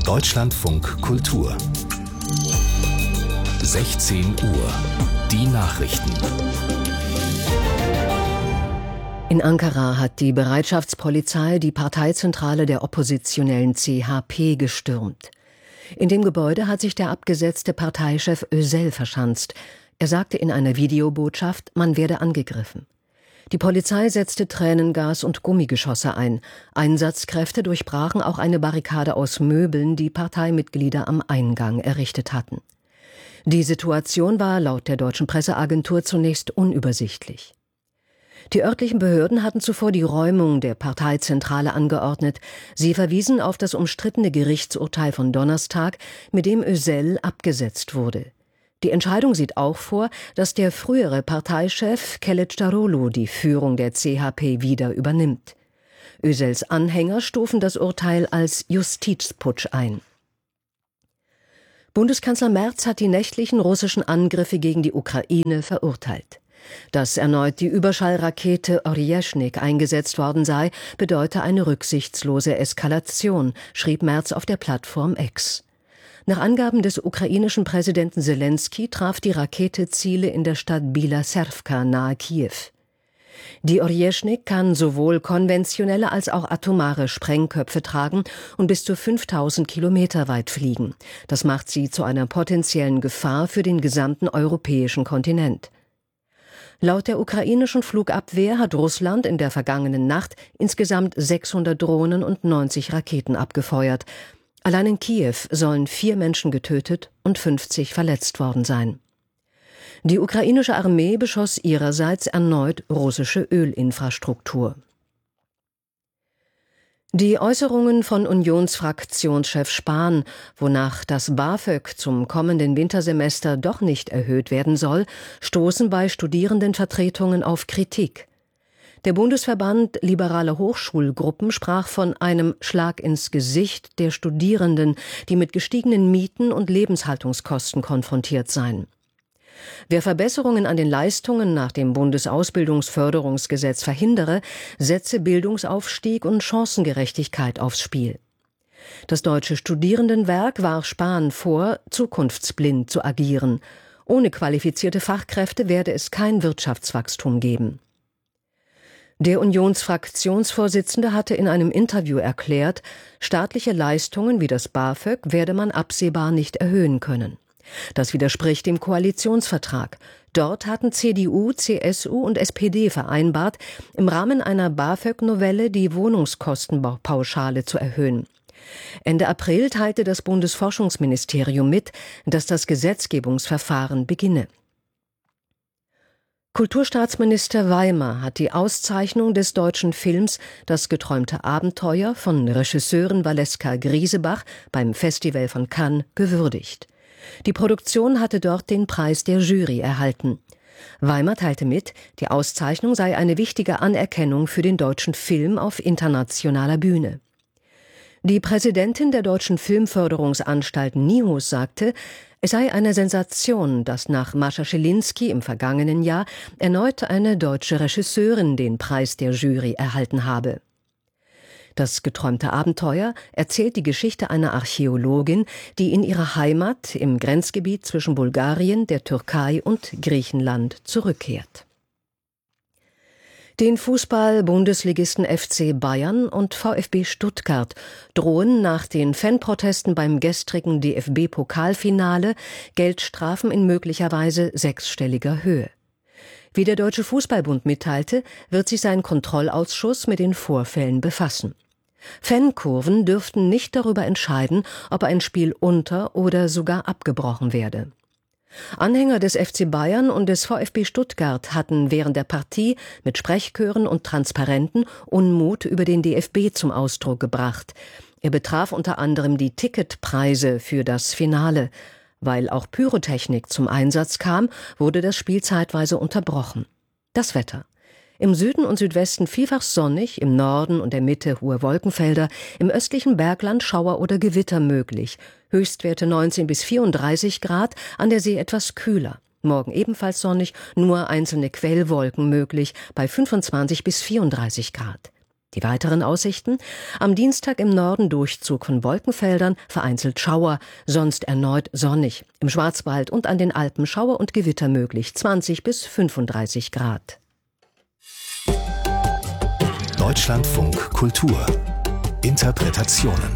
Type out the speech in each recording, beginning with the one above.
Deutschlandfunk Kultur 16 Uhr. Die Nachrichten. In Ankara hat die Bereitschaftspolizei die Parteizentrale der oppositionellen CHP gestürmt. In dem Gebäude hat sich der abgesetzte Parteichef Özel verschanzt. Er sagte in einer Videobotschaft, man werde angegriffen. Die Polizei setzte Tränengas und Gummigeschosse ein. Einsatzkräfte durchbrachen auch eine Barrikade aus Möbeln, die Parteimitglieder am Eingang errichtet hatten. Die Situation war laut der deutschen Presseagentur zunächst unübersichtlich. Die örtlichen Behörden hatten zuvor die Räumung der Parteizentrale angeordnet. Sie verwiesen auf das umstrittene Gerichtsurteil von Donnerstag, mit dem Özel abgesetzt wurde. Die Entscheidung sieht auch vor, dass der frühere Parteichef Kılıçdaroğlu die Führung der CHP wieder übernimmt. Özels Anhänger stufen das Urteil als Justizputsch ein. Bundeskanzler Merz hat die nächtlichen russischen Angriffe gegen die Ukraine verurteilt. Dass erneut die Überschallrakete Orjeschnik eingesetzt worden sei, bedeute eine rücksichtslose Eskalation, schrieb Merz auf der Plattform X. Nach Angaben des ukrainischen Präsidenten Selenskyj traf die Rakete Ziele in der Stadt Bila Servka nahe Kiew. Die Orjeschnik kann sowohl konventionelle als auch atomare Sprengköpfe tragen und bis zu 5000 Kilometer weit fliegen. Das macht sie zu einer potenziellen Gefahr für den gesamten europäischen Kontinent. Laut der ukrainischen Flugabwehr hat Russland in der vergangenen Nacht insgesamt 600 Drohnen und 90 Raketen abgefeuert. Allein in Kiew sollen 4 Menschen getötet und 50 verletzt worden sein. Die ukrainische Armee beschoss ihrerseits erneut russische Ölinfrastruktur. Die Äußerungen von Unionsfraktionschef Spahn, wonach das BAföG zum kommenden Wintersemester doch nicht erhöht werden soll, stoßen bei Studierendenvertretungen auf Kritik. Der Bundesverband Liberaler Hochschulgruppen sprach von einem Schlag ins Gesicht der Studierenden, die mit gestiegenen Mieten und Lebenshaltungskosten konfrontiert seien. Wer Verbesserungen an den Leistungen nach dem Bundesausbildungsförderungsgesetz verhindere, setze Bildungsaufstieg und Chancengerechtigkeit aufs Spiel. Das Deutsche Studierendenwerk warf Spahn vor, zukunftsblind zu agieren. Ohne qualifizierte Fachkräfte werde es kein Wirtschaftswachstum geben. Der Unionsfraktionsvorsitzende hatte in einem Interview erklärt, staatliche Leistungen wie das BAföG werde man absehbar nicht erhöhen können. Das widerspricht dem Koalitionsvertrag. Dort hatten CDU, CSU und SPD vereinbart, im Rahmen einer BAföG-Novelle die Wohnungskostenpauschale zu erhöhen. Ende April teilte das Bundesforschungsministerium mit, dass das Gesetzgebungsverfahren beginne. Kulturstaatsminister Weimer hat die Auszeichnung des deutschen Films Das geträumte Abenteuer von Regisseurin Valeska Griesebach beim Festival von Cannes gewürdigt. Die Produktion hatte dort den Preis der Jury erhalten. Weimer teilte mit, die Auszeichnung sei eine wichtige Anerkennung für den deutschen Film auf internationaler Bühne. Die Präsidentin der Deutschen Filmförderungsanstalt NIHUS sagte, es sei eine Sensation, dass nach Mascha Schilinski im vergangenen Jahr erneut eine deutsche Regisseurin den Preis der Jury erhalten habe. Das geträumte Abenteuer erzählt die Geschichte einer Archäologin, die in ihre Heimat im Grenzgebiet zwischen Bulgarien, der Türkei und Griechenland zurückkehrt. Den Fußball-Bundesligisten FC Bayern und VfB Stuttgart drohen nach den Fanprotesten beim gestrigen DFB-Pokalfinale Geldstrafen in möglicherweise 6-stelliger Höhe. Wie der Deutsche Fußballbund mitteilte, wird sich sein Kontrollausschuss mit den Vorfällen befassen. Fankurven dürften nicht darüber entscheiden, ob ein Spiel unter- oder sogar abgebrochen werde. Anhänger des FC Bayern und des VfB Stuttgart hatten während der Partie mit Sprechchören und Transparenten Unmut über den DFB zum Ausdruck gebracht. Er betraf unter anderem die Ticketpreise für das Finale. Weil auch Pyrotechnik zum Einsatz kam, wurde das Spiel zeitweise unterbrochen. Das Wetter. Im Süden und Südwesten vielfach sonnig, im Norden und der Mitte hohe Wolkenfelder, im östlichen Bergland Schauer oder Gewitter möglich. Höchstwerte 19 bis 34 Grad, an der See etwas kühler. Morgen ebenfalls sonnig, nur einzelne Quellwolken möglich, bei 25 bis 34 Grad. Die weiteren Aussichten? Am Dienstag im Norden Durchzug von Wolkenfeldern, vereinzelt Schauer, sonst erneut sonnig. Im Schwarzwald und an den Alpen Schauer und Gewitter möglich, 20 bis 35 Grad. Deutschlandfunk Kultur. Interpretationen.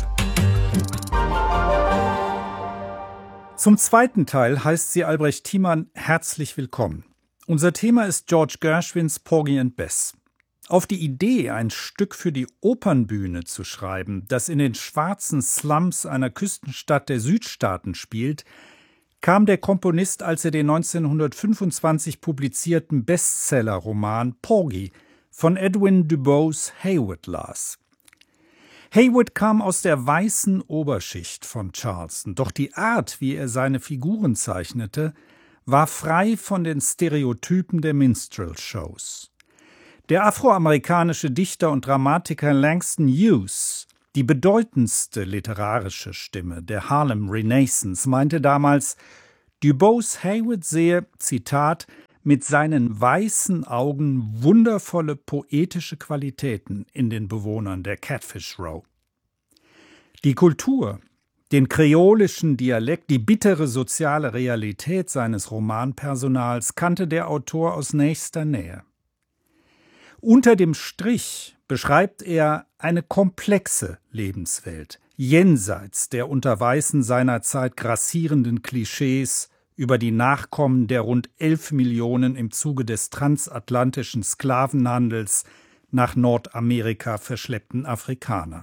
Zum zweiten Teil heißt sie Albrecht Thiemann herzlich willkommen. Unser Thema ist George Gershwins Porgy and Bess. Auf die Idee, ein Stück für die Opernbühne zu schreiben, das in den schwarzen Slums einer Küstenstadt der Südstaaten spielt, kam der Komponist, als er den 1925 publizierten Bestseller-Roman Porgy von Edwin DuBose Heywood las. Heywood kam aus der weißen Oberschicht von Charleston, doch die Art, wie er seine Figuren zeichnete, war frei von den Stereotypen der Minstrel-Shows. Der afroamerikanische Dichter und Dramatiker Langston Hughes, die bedeutendste literarische Stimme der Harlem Renaissance, meinte damals, DuBose Heywood sehe, Zitat, mit seinen weißen Augen wundervolle poetische Qualitäten in den Bewohnern der Catfish Row. Die Kultur, den kreolischen Dialekt, die bittere soziale Realität seines Romanpersonals kannte der Autor aus nächster Nähe. Unter dem Strich beschreibt er eine komplexe Lebenswelt, jenseits der unter Weißen seiner Zeit grassierenden Klischees über die Nachkommen der rund 11 Millionen im Zuge des transatlantischen Sklavenhandels nach Nordamerika verschleppten Afrikaner.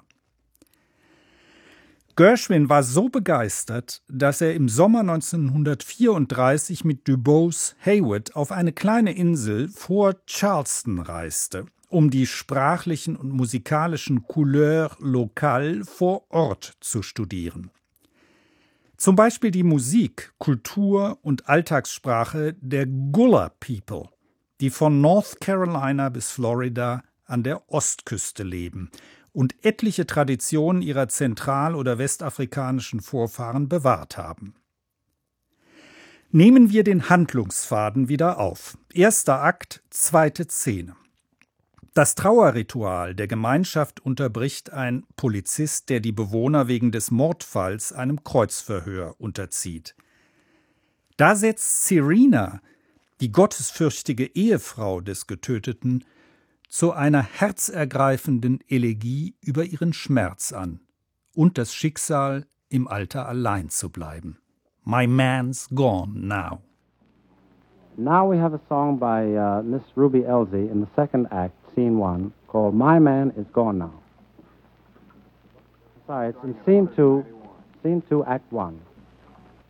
Gershwin war so begeistert, dass er im Sommer 1934 mit DuBose Heywood auf eine kleine Insel vor Charleston reiste, um die sprachlichen und musikalischen Couleurs locales vor Ort zu studieren. Zum Beispiel die Musik, Kultur und Alltagssprache der Gullah People, die von North Carolina bis Florida an der Ostküste leben und etliche Traditionen ihrer zentral- oder westafrikanischen Vorfahren bewahrt haben. Nehmen wir den Handlungsfaden wieder auf. Erster Akt, zweite Szene. Das Trauerritual der Gemeinschaft unterbricht ein Polizist, der die Bewohner wegen des Mordfalls einem Kreuzverhör unterzieht. Da setzt Serena, die gottesfürchtige Ehefrau des Getöteten, zu einer herzergreifenden Elegie über ihren Schmerz an und das Schicksal, im Alter allein zu bleiben. My man's gone now. Now we have a song by Miss Ruby Elsie in the second act, scene 1, called My Man Is Gone Now. Sorry, it's in scene 2, act 1.